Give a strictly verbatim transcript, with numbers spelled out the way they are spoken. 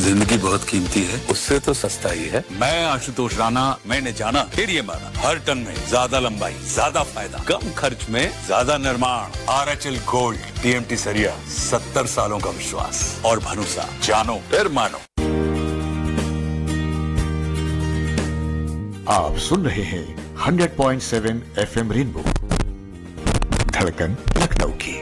जिंदगी बहुत कीमती है, उससे तो सस्ता ही है। मैं आशुतोष राणा, मैंने जाना फिर ये माना, हर टन में ज्यादा लंबाई, ज्यादा फायदा, कम खर्च में ज्यादा निर्माण। R H L gold, TMT सरिया, सत्तर सालों का विश्वास और भरोसा। जानो फिर मानो। आप सुन रहे हैं hundred point seven F M rainbow, धड़कन लखनऊ की।